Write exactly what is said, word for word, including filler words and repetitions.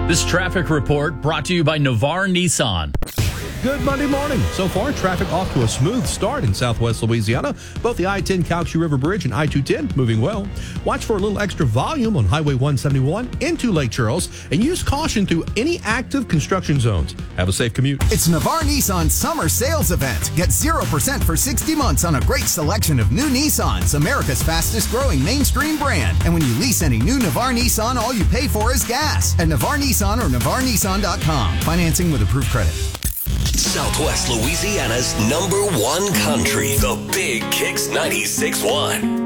This traffic report brought to you by Navarre Nissan. Good Monday morning. So far, traffic off to a smooth start in southwest Louisiana. Both the I ten Calcasieu River Bridge and I two ten moving well. Watch for a little extra volume on Highway one seventy-one into Lake Charles and use caution through any active construction zones. Have a safe commute. It's Navarre Nissan's summer sales event. Get zero percent for sixty months on a great selection of new Nissans, America's fastest growing mainstream brand. And when you lease any new Navarre Nissan, all you pay for is gas. At Navarre Nissan or Navarre Nissan dot com. Financing with approved credit. Southwest Louisiana's number one country, the Big Kicks ninety-six point one.